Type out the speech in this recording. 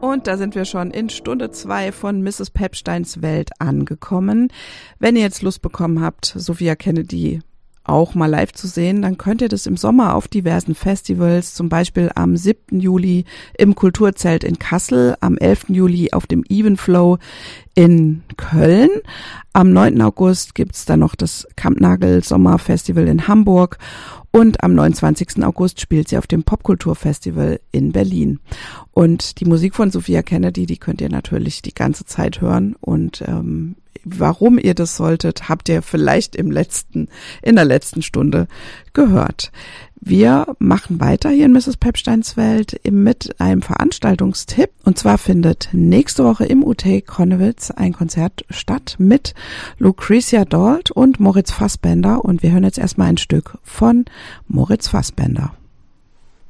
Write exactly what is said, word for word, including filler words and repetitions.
Und da sind wir schon in Stunde zwei von Misses Pepsteins Welt angekommen. Wenn ihr jetzt Lust bekommen habt, Sophia Kennedy auch mal live zu sehen, dann könnt ihr das im Sommer auf diversen Festivals, zum Beispiel am siebten Juli im Kulturzelt in Kassel, am elften Juli auf dem Evenflow in Köln. Am neunten August gibt's dann noch das Kampnagel Sommerfestival in Hamburg und am neunundzwanzigsten August spielt sie auf dem Popkulturfestival in Berlin. Und die Musik von Sophia Kennedy, die könnt ihr natürlich die ganze Zeit hören und ähm, warum ihr das solltet, habt ihr vielleicht im letzten, in der letzten Stunde gehört. Wir machen weiter hier in Misses Pepsteins Welt mit einem Veranstaltungstipp. Und zwar findet nächste Woche im U T Konnewitz ein Konzert statt mit Lucretia Dalt und Moritz Fassbender. Und wir hören jetzt erstmal ein Stück von Moritz Fassbender.